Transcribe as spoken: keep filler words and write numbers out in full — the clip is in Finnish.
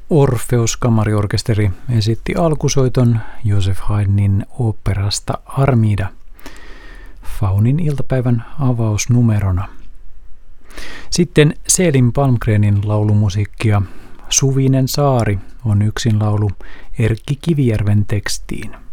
Orpheus-kamariorkesteri esitti alkusoiton Joseph Haydnin oopperasta Armida Faunin iltapäivän avausnumerona. Sitten Selin Palmgrenin laulumusiikkia Suvinen saari on yksin laulu Erkki Kivijärven tekstiin.